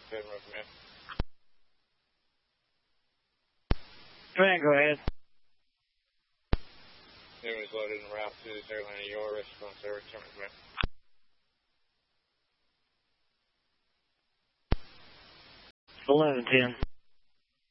Good, recommend. Command, go ahead. Newman is loaded en route to this airline. Your response, sir. Return, recommend. 11-10.